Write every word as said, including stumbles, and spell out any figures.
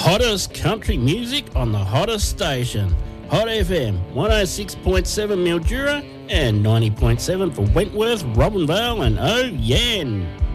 hottest country music on the hottest station. Hot F M, one oh six point seven Mildura and ninety point seven for Wentworth, Robinvale and Oh Yen.